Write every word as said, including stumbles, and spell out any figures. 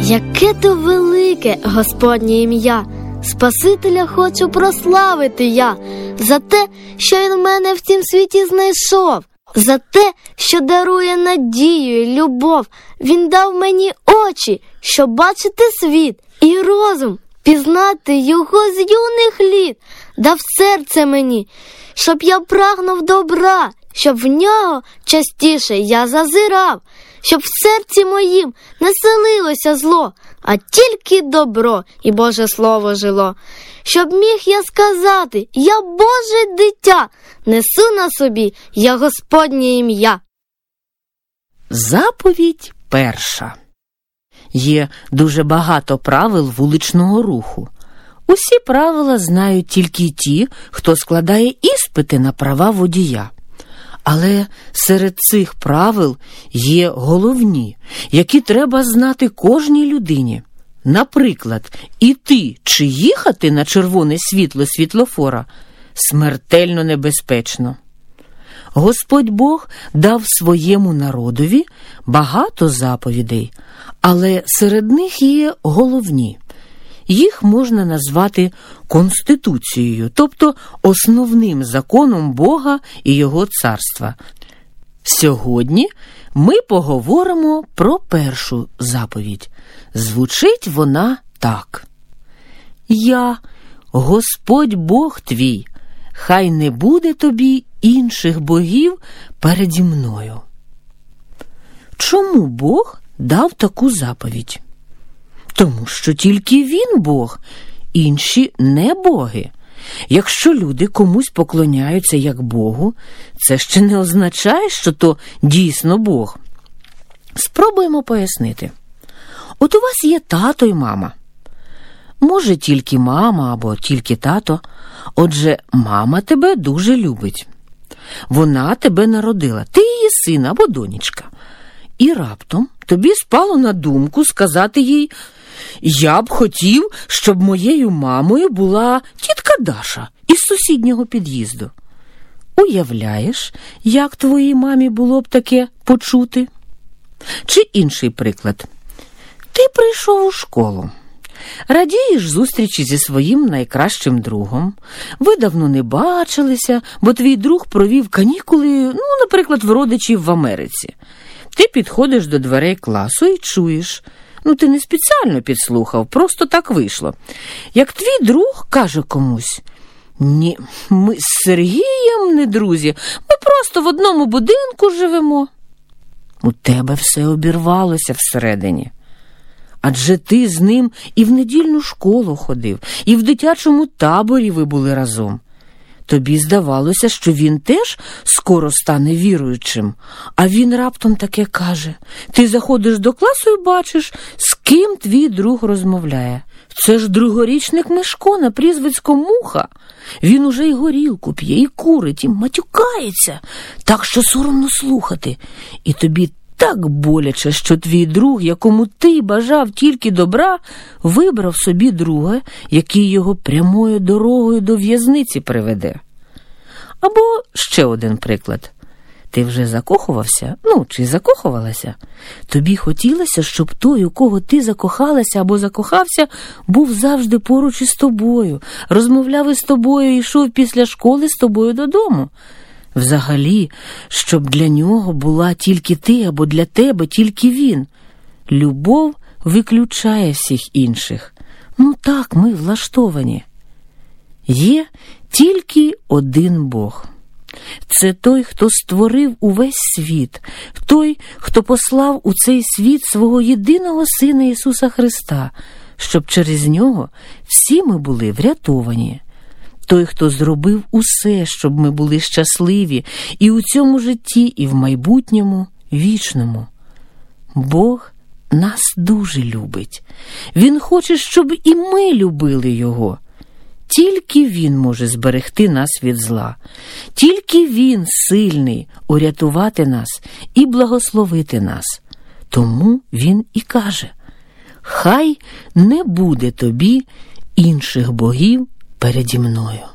Яке то велике Господнє ім'я, Спасителя хочу прославити я, за те, що Він мене в цім світі знайшов, за те, що дарує надію і любов. Він дав мені очі, щоб бачити світ, і розум, пізнати Його з юних літ. Дав серце мені, щоб я прагнув добра, щоб в нього частіше я зазирав, щоб в серці моїм не селилося зло, а тільки добро і Боже Слово жило. Щоб міг я сказати: я Боже дитя, несу на собі я Господнє ім'я. Заповідь перша. Є дуже багато правил вуличного руху. Усі правила знають тільки ті, хто складає іспити на права водія. Але серед цих правил є головні, які треба знати кожній людині. Наприклад, іти чи їхати на червоне світло світлофора смертельно небезпечно. Господь Бог дав своєму народові багато заповідей, але серед них є головні. Їх можна назвати Конституцією, тобто основним законом Бога і Його царства. Сьогодні ми поговоримо про першу заповідь. Звучить вона так: «Я, Господь Бог твій, хай не буде тобі інших богів переді мною». Чому Бог дав таку заповідь? Тому що тільки Він Бог, інші не боги. Якщо люди комусь поклоняються як Богу, це ще не означає, що то дійсно Бог. Спробуємо пояснити. От у вас є тато і мама. Може, тільки мама або тільки тато. Отже, мама тебе дуже любить. Вона тебе народила, ти її син або донечка. І раптом тобі спало на думку сказати їй: «Я б хотів, щоб моєю мамою була тітка Даша із сусіднього під'їзду». Уявляєш, як твоїй мамі було б таке почути? Чи інший приклад. Ти прийшов у школу. Радієш зустрічі зі своїм найкращим другом. Ви давно не бачилися, бо твій друг провів канікули, ну, наприклад, в родичів в Америці. Ти підходиш до дверей класу і чуєш, ну, ти не спеціально підслухав, просто так вийшло, як твій друг каже комусь: «Ні, ми з Сергієм не друзі, ми просто в одному будинку живемо». У тебе все обірвалося всередині. Адже ти з ним і в недільну школу ходив, і в дитячому таборі ви були разом. Тобі здавалося, що він теж скоро стане віруючим, а він раптом таке каже. Ти заходиш до класу і бачиш, з ким твій друг розмовляє. Це ж другорічник Мишко на прізвисько Муха. Він уже й горілку п'є, і курить, і матюкається, так що соромно слухати. І тобі так боляче, що твій друг, якому ти бажав тільки добра, вибрав собі друга, який його прямою дорогою до в'язниці приведе. Або ще один приклад. Ти вже закохувався, ну, чи закохувалася? Тобі хотілося, щоб той, у кого ти закохалася або закохався, був завжди поруч із тобою, розмовляв із тобою і йшов після школи з тобою додому. Взагалі, щоб для нього була тільки ти або для тебе тільки він. Любов виключає всіх інших. Ну так ми влаштовані. Є тільки один Бог. Це той, хто створив увесь світ, той, хто послав у цей світ свого єдиного Сина Ісуса Христа, щоб через нього всі ми були врятовані. Той, хто зробив усе, щоб ми були щасливі і у цьому житті, і в майбутньому вічному. Бог нас дуже любить. Він хоче, щоб і ми любили Його. Тільки Він може зберегти нас від зла. Тільки Він сильний урятувати нас і благословити нас. Тому Він і каже: «Хай не буде тобі інших богів переді мною».